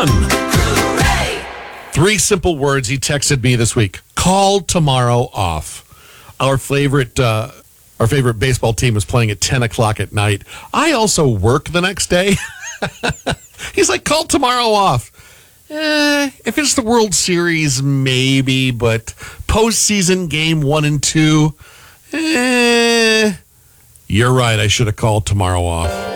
Hooray! 3 simple words he texted me this week. Call tomorrow off. Our favorite baseball team is playing at 10 o'clock at night. I also work the next day. He's like, call tomorrow off. If it's the World Series, maybe, but postseason game 1 and 2, you're right. I should have called tomorrow off.